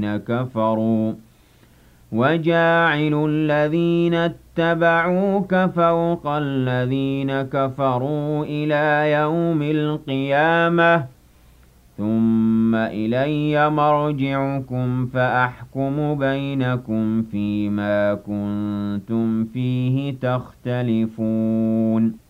كفروا وجاعل الذين اتبعوك فوق الذين كفروا إلى يوم القيامة ثم إلي مرجعكم فأحكم بينكم فيما كنتم فيه تختلفون